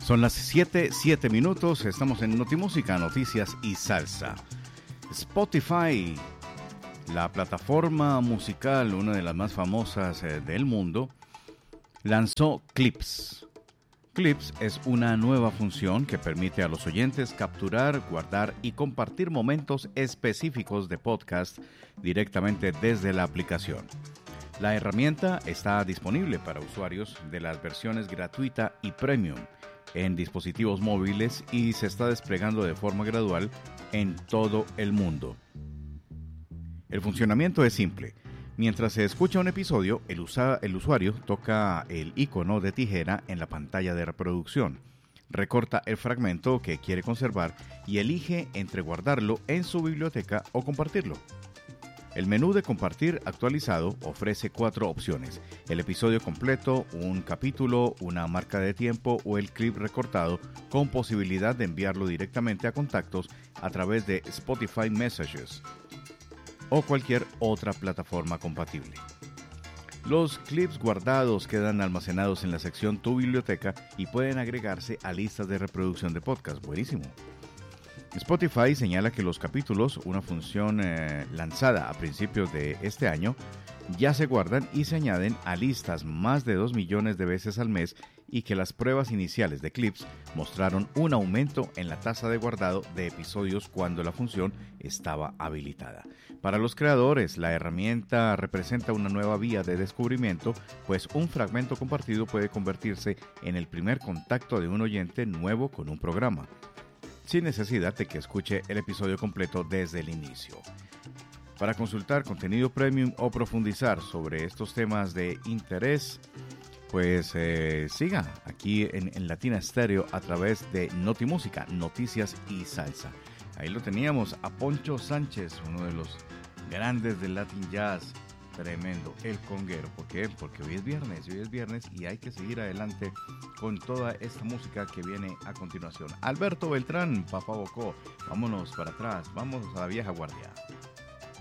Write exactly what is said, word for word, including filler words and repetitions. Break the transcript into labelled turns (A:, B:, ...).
A: Son las siete, siete minutos, estamos en Notimúsica, Noticias y Salsa. Spotify, la plataforma musical, una de las más famosas eh, del mundo, lanzó Clips. Clips es una nueva función que permite a los oyentes capturar, guardar y compartir momentos específicos de podcast directamente desde la aplicación. La herramienta está disponible para usuarios de las versiones gratuita y premium en dispositivos móviles y se está desplegando de forma gradual en todo el mundo. El funcionamiento es simple. Mientras se escucha un episodio, el, usa- el usuario toca el icono de tijera en la pantalla de reproducción, recorta el fragmento que quiere conservar y elige entre guardarlo en su biblioteca o compartirlo. El menú de compartir actualizado ofrece cuatro opciones: el episodio completo, un capítulo, una marca de tiempo o el clip recortado, con posibilidad de enviarlo directamente a contactos a través de Spotify Messages o cualquier otra plataforma compatible. Los clips guardados quedan almacenados en la sección Tu biblioteca y pueden agregarse a listas de reproducción de podcast. Buenísimo. Spotify señala que los capítulos, una función eh, lanzada a principios de este año, ya se guardan y se añaden a listas más de dos millones de veces al mes y que las pruebas iniciales de Clips mostraron un aumento en la tasa de guardado de episodios cuando la función estaba habilitada. Para los creadores, la herramienta representa una nueva vía de descubrimiento, pues un fragmento compartido puede convertirse en el primer contacto de un oyente nuevo con un programa, sin necesidad de que escuche el episodio completo desde el inicio. Para consultar contenido premium o profundizar sobre estos temas de interés, pues eh, siga aquí en, en Latina Stereo a través de Notimúsica, Noticias y Salsa. Ahí lo teníamos a Poncho Sánchez, uno de los grandes del Latin Jazz. Tremendo, el conguero. ¿Por qué? Porque hoy es viernes, hoy es viernes y hay que seguir adelante con toda esta música que viene a continuación. Alberto Beltrán, Papá Bocó, vámonos para atrás, vamos a la vieja guardia.